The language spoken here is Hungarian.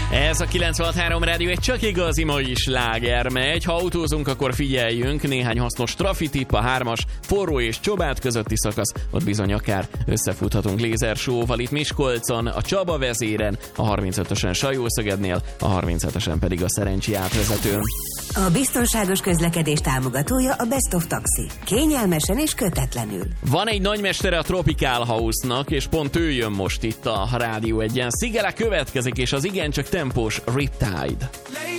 Ez a 96.3 Rádió egy csak igazi mai sláger megy. Ha autózunk, akkor figyeljünk. Néhány hasznos trafitipp, a 3-as Forró és Csobát közötti szakasz. Ott bizony akár összefuthatunk lézersóval itt Miskolcon, a Csaba vezéren, a 35-ösen Sajószögednél, a 37-esen pedig a Szerencsi átvezetőn. A biztonságos közlekedés támogatója a Best of Taxi. Kényelmesen és kötetlenül. Van egy nagymestere a Tropical House-nak, és pont ő jön most itt a Rádió 1-en. Szigele következik, és az igencsak tempós Riptide.